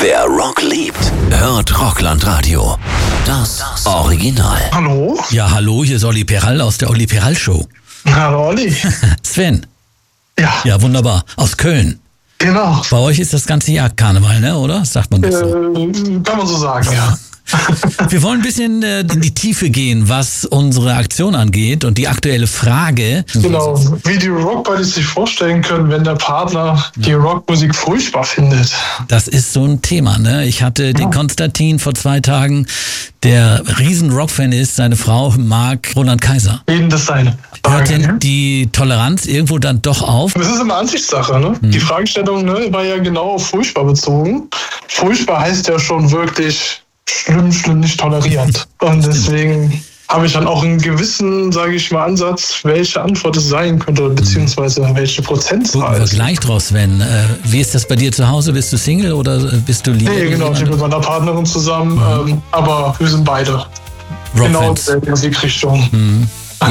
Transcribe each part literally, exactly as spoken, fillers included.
Wer Rock liebt, hört Rockland-Radio. Das Original. Hallo? Ja, hallo, hier ist Olli Peral aus der Olli Peral Show. Hallo Olli. Sven. Ja. Ja, wunderbar. Aus Köln. Genau. Bei euch ist das ganze Jahr Karneval, ne? Oder? Sagt man das so? Äh, kann man so sagen, ja. Wir wollen ein bisschen äh, in die Tiefe gehen, was unsere Aktion angeht und die aktuelle Frage. Genau, wie die Rockbuddies sich vorstellen können, wenn der Partner die Rockmusik furchtbar findet. Das ist so ein Thema, ne? Ich hatte ja. den Konstantin vor zwei Tagen, der riesen Rockfan ist. Seine Frau mag Roland Kaiser. Eben das seine. Hört denn die Toleranz irgendwo dann doch auf? Das ist immer Ansichtssache, ne? Hm. Die Fragestellung ne, war ja genau auf furchtbar bezogen. Furchtbar heißt ja schon wirklich schlimm, schlimm, nicht tolerierend. Und deswegen habe ich dann auch einen gewissen, sage ich mal, Ansatz, welche Antwort es sein könnte, beziehungsweise welche Prozentzahl. Guten Vergleich draus, Sven. Äh, wie ist das bei dir zu Hause? Bist du Single oder bist du lieber? Nee, genau, ich bin mit meiner Partnerin zusammen, mhm. ähm, aber wir sind beide genau in der Musikrichtung. Mhm.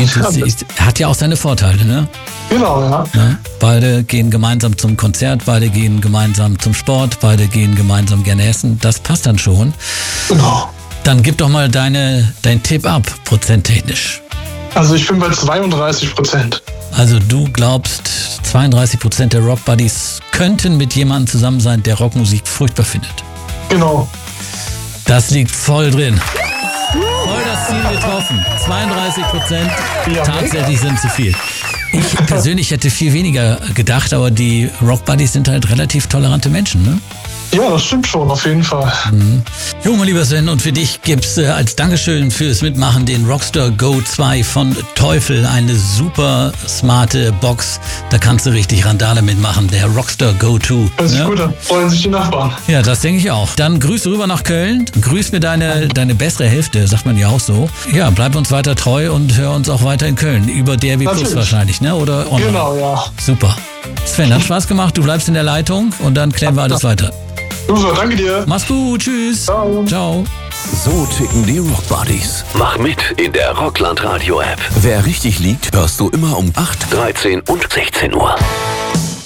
Hat ja auch seine Vorteile, ne? Genau, ja. ja. Beide gehen gemeinsam zum Konzert, beide gehen gemeinsam zum Sport, beide gehen gemeinsam gerne essen. Das passt dann schon. Genau. Dann gib doch mal deine, dein Tipp ab, prozenttechnisch. Also ich bin bei zweiunddreißig Prozent. Also du glaubst, zweiunddreißig Prozent der Rockbuddies könnten mit jemandem zusammen sein, der Rockmusik furchtbar findet. Genau. Das liegt voll drin. Voll das Ziel getroffen. zweiunddreißig Prozent. Ja, tatsächlich sind zu viel. Ich persönlich hätte viel weniger gedacht, aber die Rockbuddies sind halt relativ tolerante Menschen, ne? Ja, das stimmt schon, auf jeden Fall. Mhm. Jo, mein lieber Sven, und für dich gibt's äh, als Dankeschön fürs Mitmachen den Rockstar Go zwei von Teufel. Eine super smarte Box. Da kannst du richtig Randale mitmachen. Der Rockstar Go zwei. Das ist ja? gut, dann freuen sich die Nachbarn. Ja, das denke ich auch. Dann grüße rüber nach Köln. Grüß mir deine, deine bessere Hälfte, sagt man ja auch so. Ja, bleib uns weiter treu und hör uns auch weiter in Köln. Über D R B Plus wahrscheinlich, ne? Oder online? Genau, ja. Super. Sven, hat Spaß gemacht. Du bleibst in der Leitung und dann klären wir alles weiter. Super, danke dir. Mach's gut, tschüss. Ciao. Ciao. So ticken die Rockbuddies. Mach mit in der Rockland Radio App. Wer richtig liegt, hörst du immer um acht, dreizehn und sechzehn Uhr.